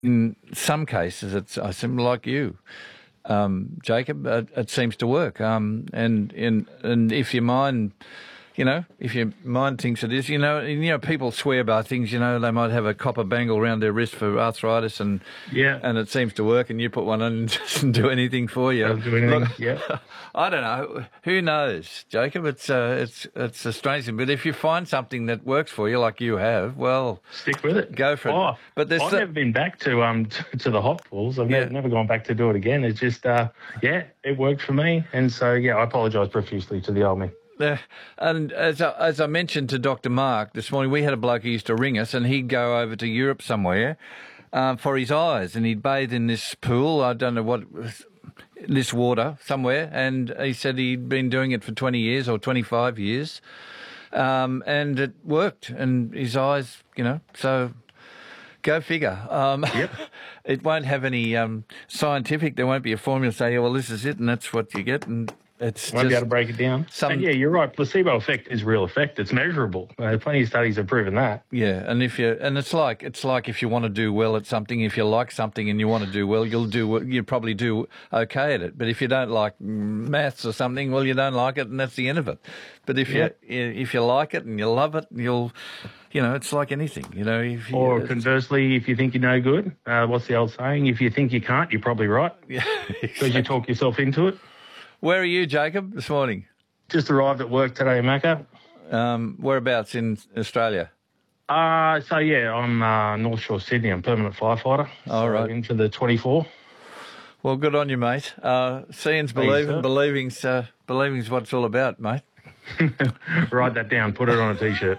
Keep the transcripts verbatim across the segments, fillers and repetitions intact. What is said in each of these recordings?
in some cases, it's I seem like you, um, Jacob. It, it seems to work, um, and and and if your mind. You know, if your mind thinks it is, you know, you know, people swear by things. You know, they might have a copper bangle around their wrist for arthritis, and yeah, and it seems to work. And you put one on and it doesn't do anything for you. Doesn't do anything. Look, yeah, I don't know. Who knows, Jacob? It's uh, it's it's a strange thing. But if you find something that works for you, like you have, well, stick with it. Go for it. Oh, but there's I've the... never been back to um to, to the hot pools. I've yeah. never, never gone back to do it again. It's just uh yeah, it worked for me, and so yeah, I apologise profusely to the old me. Uh, and as I, as I mentioned to Doctor Mark this morning, we had a bloke who used to ring us, and he'd go over to Europe somewhere um, for his eyes, and he'd bathe in this pool. I don't know what, this water somewhere, and he said he'd been doing it for twenty years or twenty-five years, um, and it worked, and his eyes, you know, so. Go figure. Um, yep. It won't have any um, scientific. There won't be a formula say, oh, well, this is it, and that's what you get, and. It's won't just be able to break it down. Some... And yeah, you're right. Placebo effect is real effect. It's measurable. Uh, plenty of studies have proven that. Yeah, and if you and it's like it's like if you want to do well at something, if you like something and you want to do well, you'll do you probably do okay at it. But if you don't like maths or something, well, you don't like it, and that's the end of it. But if yeah. you if you like it and you love it, you'll, you know, it's like anything, you know. If you, or conversely, if you think you're no good, uh, what's the old saying? If you think you can't, you're probably right. Yeah, because exactly. you talk yourself into it. Where are you, Jacob, this morning? Just arrived at work today, Macca. Um, whereabouts in Australia? Uh, so, yeah, I'm uh, North Shore, Sydney. I'm permanent firefighter. All so right. Into the twenty-four. Well, good on you, mate. Uh, seeing's believing. Thanks, believing's, uh, believing's what it's all about, mate. Write that down. Put it on a T-shirt.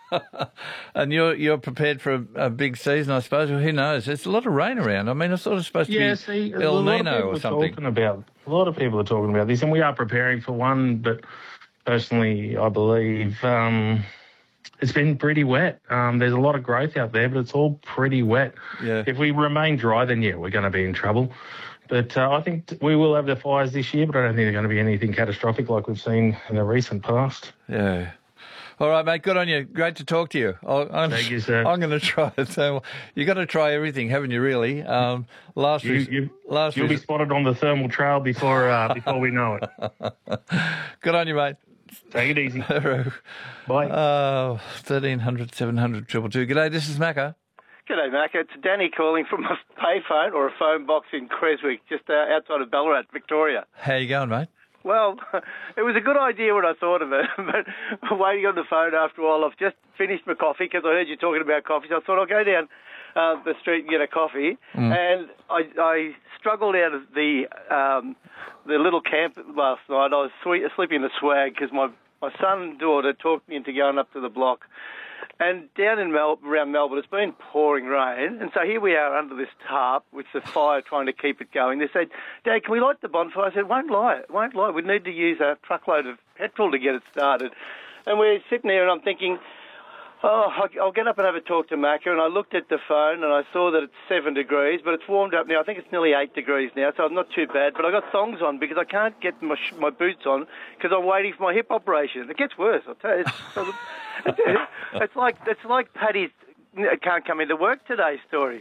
And you're you're prepared for a, a big season, I suppose. Well, who knows? There's a lot of rain around. I mean, it's sort of supposed yeah, to be see, El Nino or something. Talking about, a lot of people are talking about this, and we are preparing for one. But personally, I believe um, it's been pretty wet. Um, there's a lot of growth out there, but it's all pretty wet. Yeah. If we remain dry, then yeah, we're going to be in trouble. But uh, I think we will have the fires this year, but I don't think they're going to be anything catastrophic like we've seen in the recent past. Yeah. All right, mate. Good on you. Great to talk to you. I'll, I'm, Thank you, sir. I'm going to try it. So you got to try everything, haven't you? Really? Um, last, you, you, last, you'll be spotted on the thermal trail before uh, before we know it. Good on you, mate. Take it easy. Bye. Uh, thirteen hundred, seven hundred, two two two. G'day. This is Macca. G'day, Macca. It's Danny calling from a payphone or a phone box in Creswick, just uh, outside of Ballarat, Victoria. How you going, mate? Well, it was a good idea when I thought of it, but waiting on the phone after a while, I've just finished my coffee because I heard you talking about coffee, so I thought I'll go down uh, the street and get a coffee. Mm. And I, I struggled out of the um, the little camp last night. I was sleeping in the swag because my, my son and daughter talked me into going up to the block. And down in Mel- around Melbourne, it's been pouring rain, and so here we are under this tarp with the fire trying to keep it going. They said, Dad, can we light the bonfire? I said, won't light, won't light. We need to use a truckload of petrol to get it started. And we're sitting there, and I'm thinking, oh, I'll get up and have a talk to Macca, and I looked at the phone, and I saw that it's seven degrees, but it's warmed up now. I think it's nearly eight degrees now, so I'm not too bad. But I got thongs on because I can't get my, sh- my boots on because I'm waiting for my hip operation. It gets worse, I'll tell you. It's, it's, it's like it's like Paddy's can't come into work today story.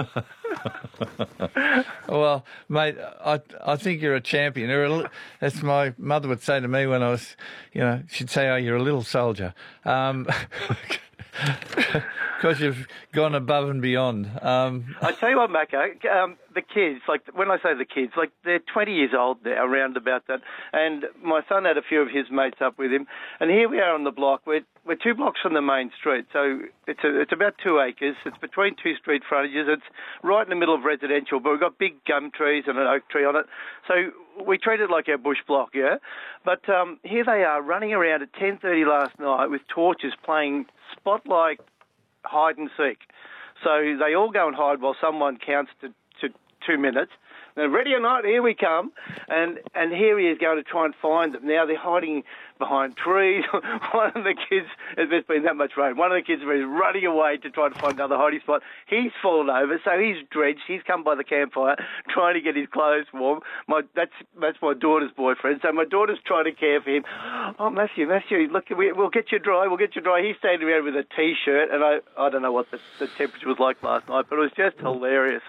Well, mate, I I think you're a champion. You're a, that's my mother would say to me when I was, you know, she'd say, "Oh, you're a little soldier," um, because you've gone above and beyond. Um, I tell you what, Macca, um, the kids, like when I say the kids, like they're twenty years old now, around about that. And my son had a few of his mates up with him, and here we are on the block. We're we're two blocks from the main street, so it's a, it's about two acres. It's between two street frontages. It's right in the middle of residential, but we've got big gum trees and an oak tree on it. So we treat it like our bush block, yeah. But um, here they are running around at ten thirty last night with torches playing spotlight hide and seek. So they all go and hide while someone counts to, to two minutes. Now, ready or not, here we come. And and here he is going to try and find them. Now they're hiding behind trees. One of the kids, there's been that much rain, one of the kids is running away to try to find another hiding spot. He's fallen over, so he's drenched. He's come by the campfire trying to get his clothes warm. My That's that's my daughter's boyfriend. So my daughter's trying to care for him. Oh, Matthew, Matthew, look, we, we'll get you dry, we'll get you dry. He's standing around with a T-shirt, and I, I don't know what the, the temperature was like last night, but it was just hilarious.